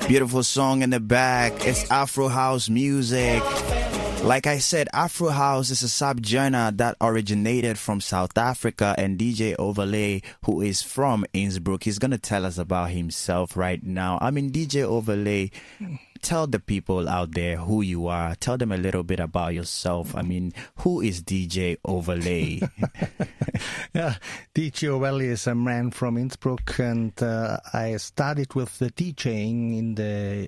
Beautiful song in the back. It's Afro House music. Like I said, Afro House is a subgenre that originated from South Africa, and DJ Overlay, who is from Innsbruck, he's going to tell us about himself right now. I mean, DJ Overlay, tell the people out there who you are. Tell them a little bit about yourself. I mean, who is DJ Overlay? Yeah, DJ Overlay is a man from Innsbruck, and I started with the DJing in the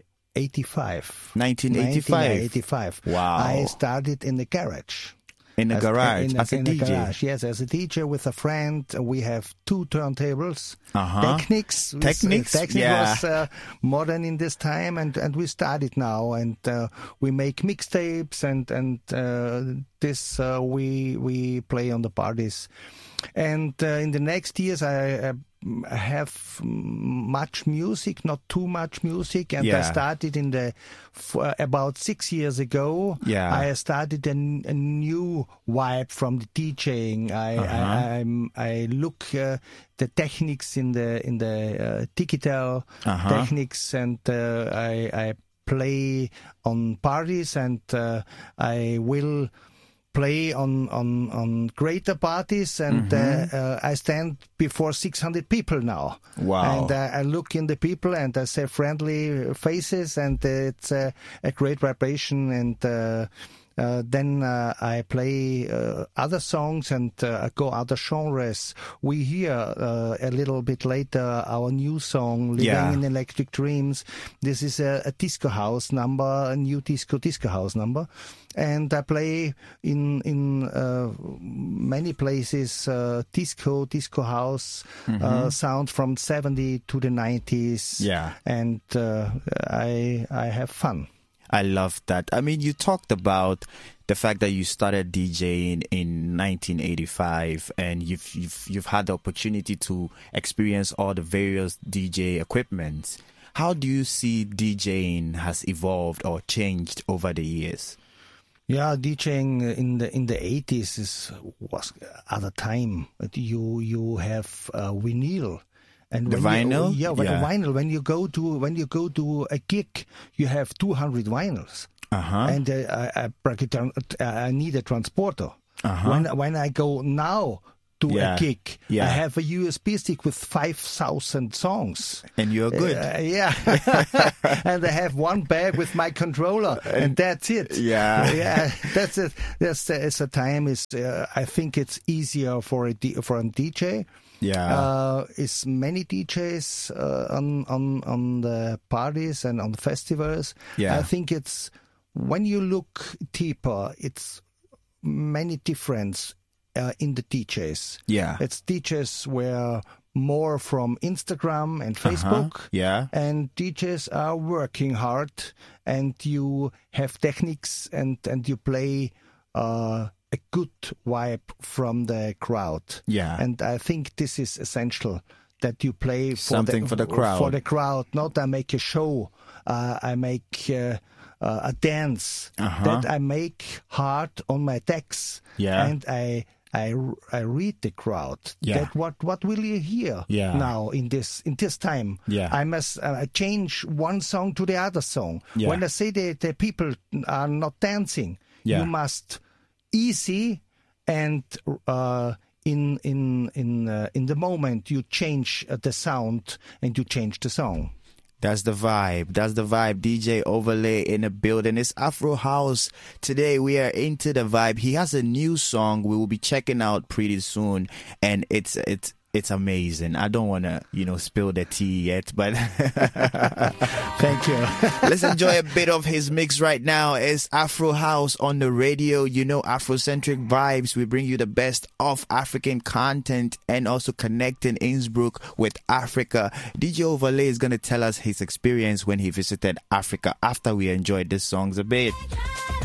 1985. Wow. I started in the garage. In the garage, as a DJ? Garage, yes, as a DJ with a friend. We have 2 turntables. Technics yeah. was modern in this time, and we started now, and we make mixtapes, and this we play on the parties. And in the next years, I have much music, not too much music, and I started in about 6 years ago. I started a new vibe from the DJing. I look the techniques in the digital techniques, and I play on parties, and I will play on greater parties, and I stand before 600 people now. Wow. And I look in the people, and I say friendly faces, and it's a great vibration, and then I play other songs, and go other genres. We hear a little bit later our new song, Living in Electric Dreams. This is a disco house number, a new disco house number. And I play in many places disco house sound from 70 to the 90s. Yeah. And I have fun. I love that. I mean, you talked about the fact that you started DJing in 1985, and you've had the opportunity to experience all the various DJ equipments. How do you see DJing has evolved or changed over the years? Yeah, DJing in the 80s was other time. You have vinyl. And the vinyl? Vinyl. When you go to a gig, you have 200 vinyls. And I need a transporter. When I go now to a gig, I have a USB stick with 5,000 songs. And you're good. And I have one bag with my controller, and that's it. Yeah. That's it. It's a time. I think it's easier for a DJ. It's many DJs on the parties and on the festivals. I think it's, when you look deeper, it's many difference in the DJs. It's DJs were more from Instagram and Facebook. And DJs are working hard, and you have techniques, and you play a good vibe from the crowd. And I think this is essential, that you play for the crowd. For the crowd, not I make a show. I make a dance that I make hard on my decks, and I read the crowd. That what will you hear now in this time? I must change one song to the other song. When I say the people are not dancing, you must easy, and in the moment you change the sound, and you change the song. That's the vibe. DJ Overlay in the building. It's Afro House. Today we are into the vibe. He has a new song we will be checking out pretty soon, and it's amazing. I don't want to, spill the tea yet, but thank you. Let's enjoy a bit of his mix right now. It's Afro House on the radio. Afrocentric vibes. We bring you the best of African content, and also connecting Innsbruck with Africa. DJ Overlay is going to tell us his experience when he visited Africa after we enjoyed these songs a bit.